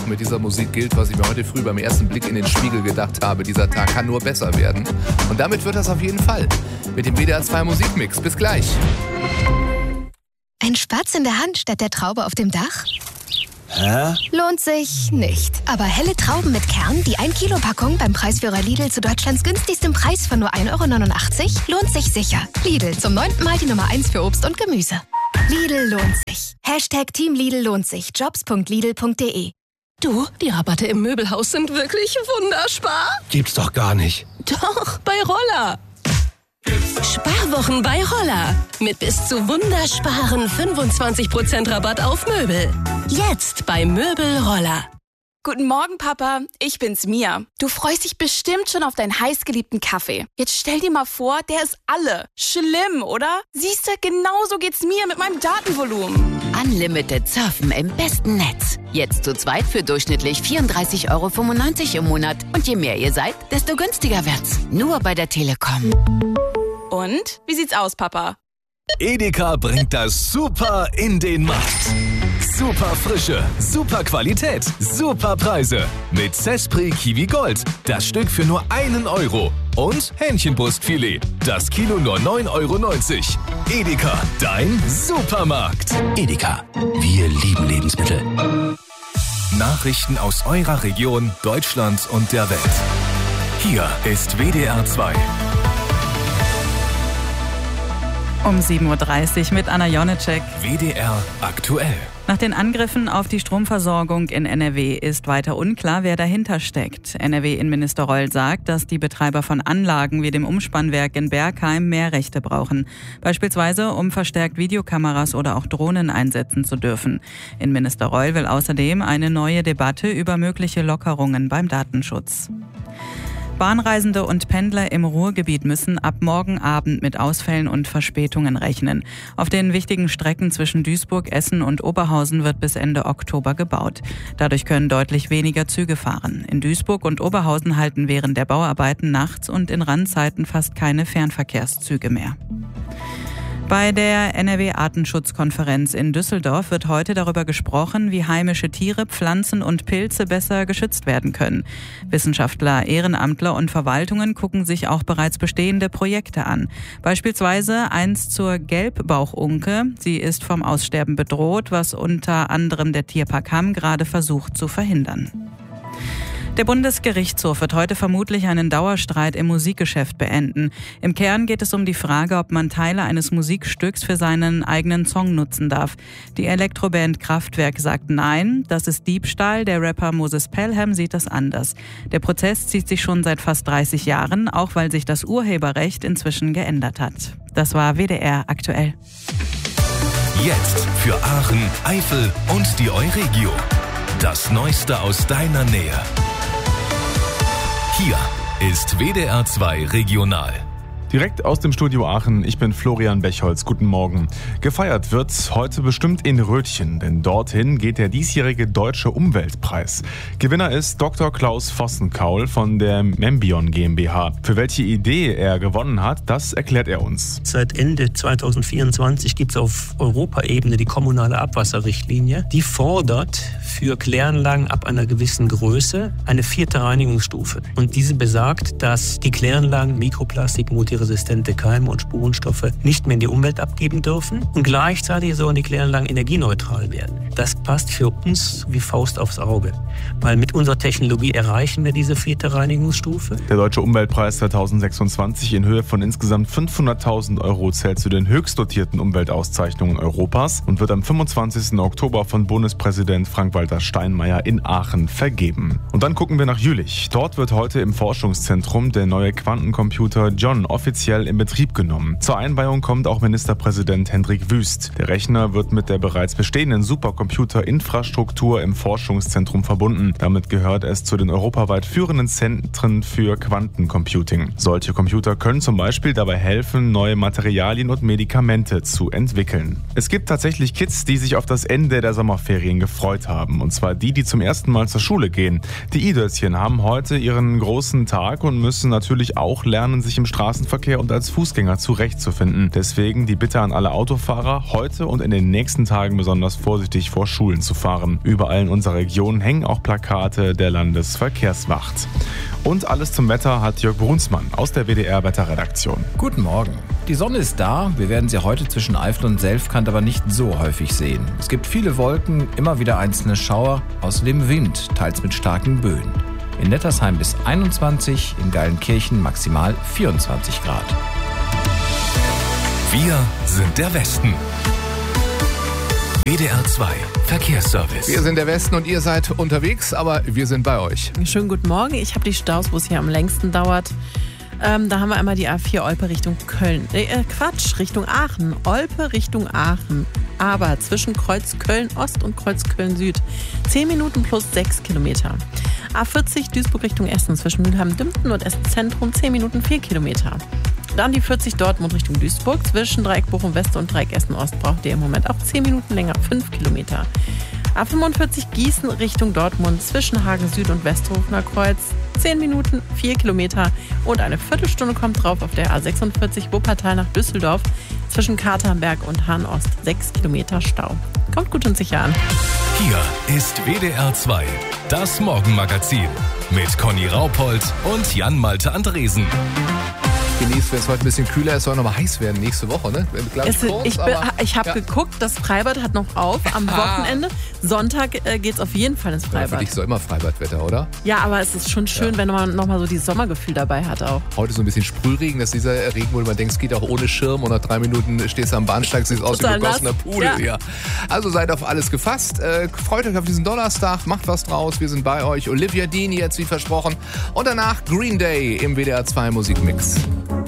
mit dieser Musik gilt, was ich mir heute früh beim ersten Blick in den Spiegel gedacht habe. Dieser Tag kann nur besser werden. Und damit wird das auf jeden Fall. Mit dem WDR 2 Musikmix. Bis gleich. Ein Spatz in der Hand statt der Traube auf dem Dach? Hä? Lohnt sich nicht. Aber helle Trauben mit Kern, die 1 Kilo Packung beim Preisführer Lidl zu Deutschlands günstigstem Preis von nur 1,89 € lohnt sich sicher. Lidl, zum 9. Mal die Nummer 1 für Obst und Gemüse. Lidl lohnt sich. #Team Lidl lohnt sich. Jobs.lidl.de. Du, die Rabatte im Möbelhaus sind wirklich wunderbar. Gibt's doch gar nicht. Doch, bei Roller. Sparwochen bei Roller. Mit bis zu wundersparen 25% Rabatt auf Möbel. Jetzt bei Möbel Roller. Guten Morgen, Papa. Ich bin's, Mia. Du freust dich bestimmt schon auf deinen heißgeliebten Kaffee. Jetzt stell dir mal vor, der ist alle. Schlimm, oder? Siehst du, genauso geht's mir mit meinem Datenvolumen. Unlimited Surfen im besten Netz. Jetzt zu zweit für durchschnittlich 34,95 € im Monat. Und je mehr ihr seid, desto günstiger wird's. Nur bei der Telekom. Und? Wie sieht's aus, Papa? Edeka bringt das Super in den Markt. Super Frische, super Qualität, super Preise. Mit Zespri Kiwi Gold. Das Stück für nur 1 €. Und Hähnchenbrustfilet. Das Kilo nur 9,90 €. Edeka, dein Supermarkt. Edeka, wir lieben Lebensmittel. Nachrichten aus eurer Region, Deutschland und der Welt. Hier ist WDR 2. Um 7:30 Uhr mit Anna Jonecek. WDR aktuell. Nach den Angriffen auf die Stromversorgung in NRW ist weiter unklar, wer dahinter steckt. NRW-Innenminister Reul sagt, dass die Betreiber von Anlagen wie dem Umspannwerk in Bergheim mehr Rechte brauchen. Beispielsweise, um verstärkt Videokameras oder auch Drohnen einsetzen zu dürfen. Innenminister Reul will außerdem eine neue Debatte über mögliche Lockerungen beim Datenschutz. Bahnreisende und Pendler im Ruhrgebiet müssen ab morgen Abend mit Ausfällen und Verspätungen rechnen. Auf den wichtigen Strecken zwischen Duisburg, Essen und Oberhausen wird bis Ende Oktober gebaut. Dadurch können deutlich weniger Züge fahren. In Duisburg und Oberhausen halten während der Bauarbeiten nachts und in Randzeiten fast keine Fernverkehrszüge mehr. Bei der NRW-Artenschutzkonferenz in Düsseldorf wird heute darüber gesprochen, wie heimische Tiere, Pflanzen und Pilze besser geschützt werden können. Wissenschaftler, Ehrenamtler und Verwaltungen gucken sich auch bereits bestehende Projekte an. Beispielsweise eins zur Gelbbauchunke. Sie ist vom Aussterben bedroht, was unter anderem der Tierpark Hamm gerade versucht zu verhindern. Der Bundesgerichtshof wird heute vermutlich einen Dauerstreit im Musikgeschäft beenden. Im Kern geht es um die Frage, ob man Teile eines Musikstücks für seinen eigenen Song nutzen darf. Die Elektroband Kraftwerk sagt nein, das ist Diebstahl. Der Rapper Moses Pelham sieht das anders. Der Prozess zieht sich schon seit fast 30 Jahren, auch weil sich das Urheberrecht inzwischen geändert hat. Das war WDR aktuell. Jetzt für Aachen, Eifel und die Euregio. Das Neueste aus deiner Nähe. Hier ist WDR 2 Regional. Direkt aus dem Studio Aachen, ich bin Florian Bechholz. Guten Morgen. Gefeiert wird heute bestimmt in Rötchen, denn dorthin geht der diesjährige Deutsche Umweltpreis. Gewinner ist Dr. Klaus Vossenkaul von der Membion GmbH. Für welche Idee er gewonnen hat, das erklärt er uns. Seit Ende 2024 gibt es auf Europaebene die kommunale Abwasserrichtlinie. Die fordert für Kläranlagen ab einer gewissen Größe eine 4. Reinigungsstufe. Und diese besagt, dass die Kläranlagen Mikroplastik, multiresistente Keime und Spurenstoffe nicht mehr in die Umwelt abgeben dürfen. Und gleichzeitig sollen die Kläranlagen energieneutral werden. Das passt für uns wie Faust aufs Auge. Weil mit unserer Technologie erreichen wir diese 4. Reinigungsstufe. Der Deutsche Umweltpreis 2026 in Höhe von insgesamt 500.000 € zählt zu den höchst dotierten Umweltauszeichnungen Europas und wird am 25. Oktober von Bundespräsident Frank-Walter Steinmeier in Aachen vergeben. Und dann gucken wir nach Jülich. Dort wird heute im Forschungszentrum der neue Quantencomputer John offiziell in Betrieb genommen. Zur Einweihung kommt auch Ministerpräsident Hendrik Wüst. Der Rechner wird mit der bereits bestehenden Supercomputer-Infrastruktur im Forschungszentrum verbunden. Damit gehört es zu den europaweit führenden Zentren für Quantencomputing. Solche Computer können zum Beispiel dabei helfen, neue Materialien und Medikamente zu entwickeln. Es gibt tatsächlich Kids, die sich auf das Ende der Sommerferien gefreut haben. haben. Und zwar die zum ersten Mal zur Schule gehen. Die i-Dötzchen haben heute ihren großen Tag und müssen natürlich auch lernen, sich im Straßenverkehr und als Fußgänger zurechtzufinden. Deswegen die Bitte an alle Autofahrer, heute und in den nächsten Tagen besonders vorsichtig vor Schulen zu fahren. Überall in unserer Region hängen auch Plakate der Landesverkehrswacht. Und alles zum Wetter hat Jörg Brunsmann aus der WDR-Wetterredaktion. Guten Morgen. Die Sonne ist da. Wir werden sie heute zwischen Eifel und Selfkant aber nicht so häufig sehen. Es gibt viele Wolken, immer wieder einzelne Schauer, außerdem Wind, teils mit starken Böen. In Nettersheim bis 21, in Geilenkirchen maximal 24 Grad. Wir sind der Westen. WDR 2 Verkehrsservice. Wir sind der Westen und ihr seid unterwegs, aber wir sind bei euch. Schönen guten Morgen. Ich habe die Staus, wo es hier am längsten dauert. Da haben wir einmal die A4 Olpe Richtung Köln. Richtung Aachen. Olpe Richtung Aachen. Aber zwischen Kreuz Köln Ost und Kreuz Köln Süd. 10 Minuten plus 6 Kilometer. A40 Duisburg Richtung Essen. Zwischen Mülheim-Dümpten und Essen Zentrum 10 Minuten 4 Kilometer. Dann die 40 Dortmund Richtung Duisburg. Zwischen Dreieck Bochum West und Dreieck Essen Ost braucht ihr im Moment auch 10 Minuten länger, 5 Kilometer. A45 Gießen Richtung Dortmund. Zwischen Hagen Süd und Westhofener Kreuz 10 Minuten, 4 Kilometer. Und eine Viertelstunde kommt drauf auf der A46 Wuppertal nach Düsseldorf. Zwischen Katernberg und Hahn Ost 6 Kilometer Stau. Kommt gut und sicher an. Hier ist WDR 2, das Morgenmagazin mit Conny Raupold und Jan-Malte Andresen. Genießt, wenn es heute ein bisschen kühler ist, soll noch mal heiß werden nächste Woche, ne? Ich habe geguckt, das Freibad hat noch auf am Wochenende. Sonntag geht's auf jeden Fall ins Freibad. Ja, für dich so immer Freibadwetter, oder? Ja, aber es ist schon schön, wenn man noch mal so dieses Sommergefühl dabei hat auch. Heute so ein bisschen Sprühregen, das ist dieser Regen, wo man denkt, es geht auch ohne Schirm und nach 3 Minuten stehst du am Bahnsteig, siehst aus wie ein begossener Pudel. Ja. Also seid auf alles gefasst. Freut euch auf diesen Donnerstag, macht was draus, wir sind bei euch. Olivia Dean jetzt wie versprochen und danach Green Day im WDR 2 Musikmix.